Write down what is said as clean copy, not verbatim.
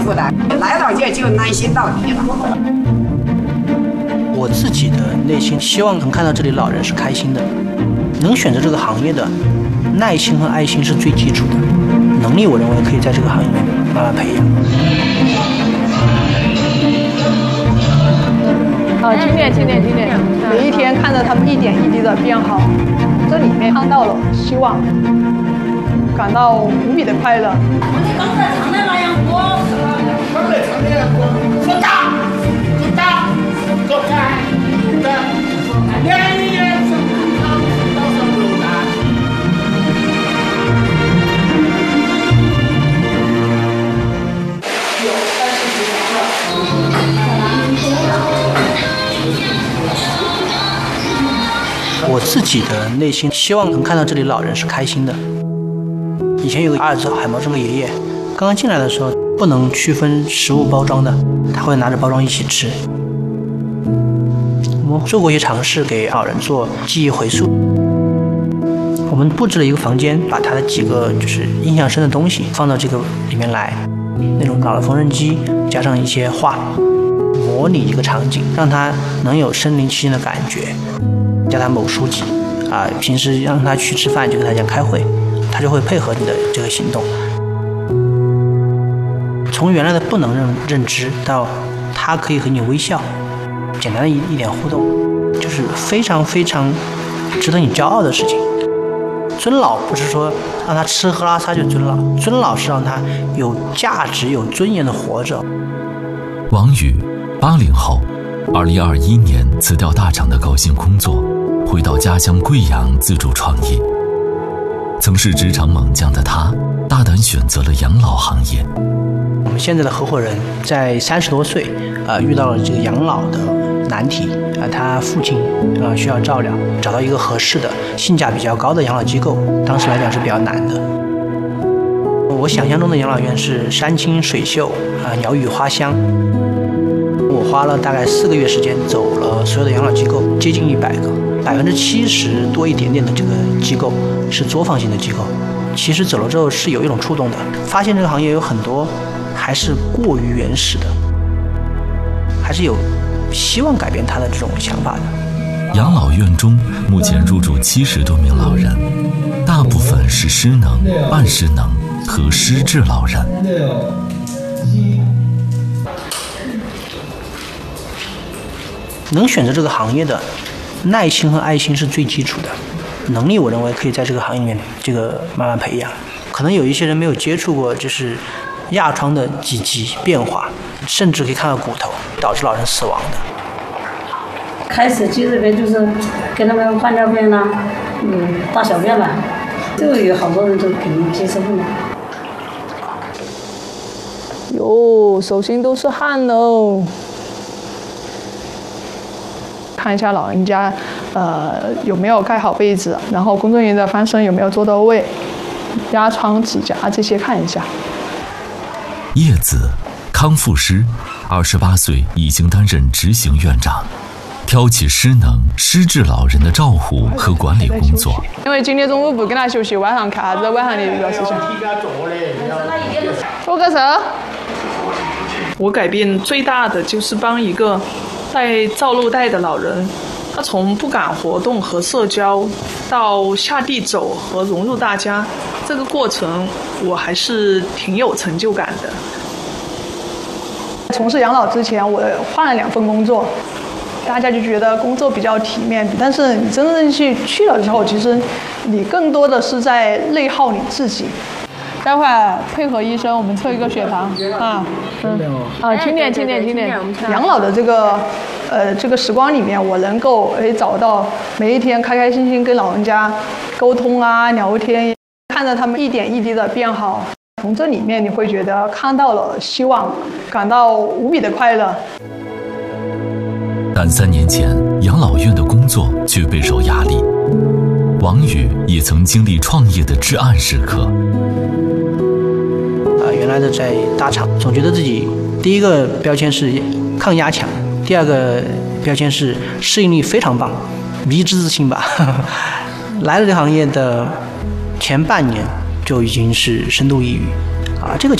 苦的，来到这就耐心到底了。 我自己的内心希望能看到这里老人是开心的，能选择这个行业的耐心和爱心是最基础的，能力我认为可以在这个行业里面慢慢培养。 经典，每一天看着他们一点一滴的变好，这里面看到了希望，感到无比的快乐。 刚才唱的那样歌，说大，说开，连夜生到上路来。 我自己的内心希望能看到这里老人是开心的。以前有个阿尔兹海默症的爷爷，刚刚进来的时候不能区分食物包装的，他会拿着包装一起吃。我们做过一些尝试，给老人做记忆回溯。我们布置了一个房间，把他的几个就是印象深的东西放到这个里面来，那种老的缝纫机，加上一些画，模拟一个场景，让他能有身临其境的感觉。叫他某书记平时让他去吃饭就跟他讲开会，他就会配合你的这个行动。从原来的不能认知到他可以和你微笑，简单的一点互动，就是非常非常值得你骄傲的事情。尊老不是说让他吃喝拉撒就尊老，尊老是让他有价值有尊严的活着。 王宇，80后，2021年辞掉大厂的高薪工作，回到家乡贵阳自主创业。曾是职场猛将的他，大胆选择了养老行业。 我们现在的合伙人在30多岁，遇到了这个养老的难题，他父亲需要照料，找到一个合适的、性价比较高的养老机构，当时来讲是比较难的。我想象中的养老院是山清水秀，鸟语花香。我花了大概4个月时间走了所有的养老机构，接近100个，70%多一点点的这个机构是作坊型的机构。其实走了之后是有一种触动的，发现这个行业有很多还是过于原始的，还是有希望改变它的这种想法的。 养老院中目前入住70多名老人，大部分是失能、半失能和失智老人。 能选择这个行业的耐心和爱心是最基础的，能力我认为可以在这个行业里面慢慢培养。可能有一些人没有接触过就是压疮的几级变化，甚至可以看到骨头，导致老人死亡的。 开始接这边就是给他们换尿片啦，大小便啦，这个有好多人都肯定接受不了。 哟，手心都是汗喽。看一下老人家，有没有盖好被子，然后工作人员的翻身有没有做到位，压疮、指甲这些看一下。 叶子，康复师，28岁，已经担任执行院长，挑起失能、失智老人的照护和管理工作。 因为今天中午不跟他休息，晚上看啥子晚上的一个事情。做个啥？ 我改变最大的就是帮一个带造瘘带的老人，他从不敢活动和社交到下地走和融入大家，这个过程我还是挺有成就感的。 从事养老之前，我换了2份工作，大家就觉得工作比较体面，但是你真正去了之后，其实你更多的是在内耗你自己。待会儿配合医生，我们测一个血糖轻点。养老的这个时光里面，我能够找到每一天开开心心跟老人家沟通啊、聊天，看着他们一点一滴的变好。从这里面你会觉得看到了希望，感到无比的快乐。 但3年前，养老院的工作却备受压力。王宇也曾经历创业的至暗时刻。 原来的在大厂，总觉得自己第一个标签是抗压强，第二个标签是适应力非常棒，迷之自信吧。来了这个行业的前半年就已经是深度抑郁这个